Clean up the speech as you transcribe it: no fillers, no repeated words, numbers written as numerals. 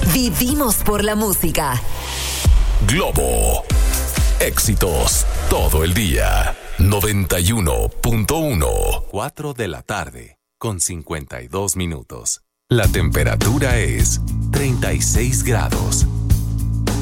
Vivimos por la música. Globo. Éxitos todo el día. 91.1. 4 de la tarde, con 52 minutos. La temperatura es 36 grados.